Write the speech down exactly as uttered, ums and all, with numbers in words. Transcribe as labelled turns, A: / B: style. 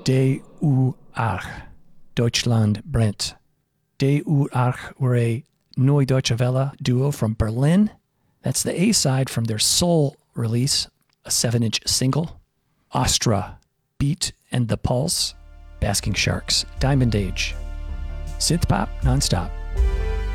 A: De U Arch, Deutschland Brennt. De U Arch were a Neue Deutsche Welle duo from Berlin. That's the A-side from their Soul release, a seven-inch single. Astra, Beat and the Pulse. Basking Sharks, Diamond Age. Synth pop nonstop.